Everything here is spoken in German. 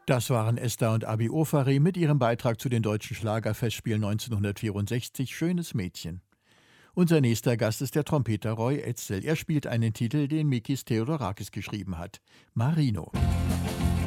Das waren Esther und Abi Ofari mit ihrem Beitrag zu den Deutschen Schlagerfestspielen 1964 Schönes Mädchen. Unser nächster Gast ist der Trompeter Roy Edsel. Er spielt einen Titel, den Mikis Theodorakis geschrieben hat. Marino.